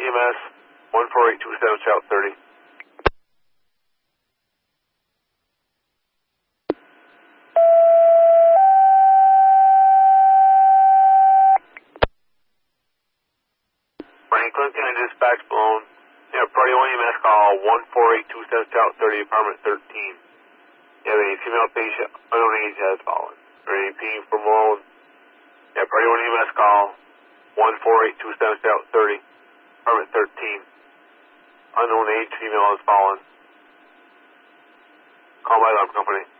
EMS, 14827 South 30. Franklin County Dispatch blown. Yeah, Priority 1 EMS call, 14827 South 30, apartment 13. You have a female patient, unknown age has fallen. Repeating for Malone. Yeah, Priority 1 EMS call, 14827 South 30, apartment 13. Unknown age female has fallen. Call my alarm company.